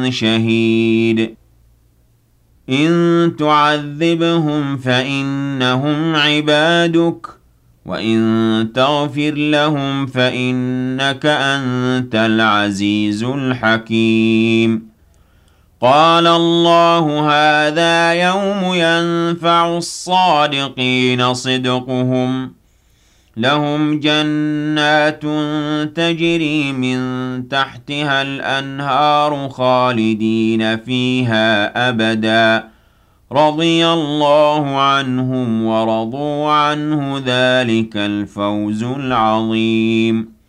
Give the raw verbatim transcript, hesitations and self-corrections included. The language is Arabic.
شهيد إن تعذبهم فإنهم عبادك وإن تغفر لهم فإنك أنت العزيز الحكيم قال الله هذا يوم ينفع الصادقين صدقهم لهم جنات تجري من تحتها الأنهار خالدين فيها أبدا رضي الله عنهم ورضوا عنه ذلك الفوز العظيم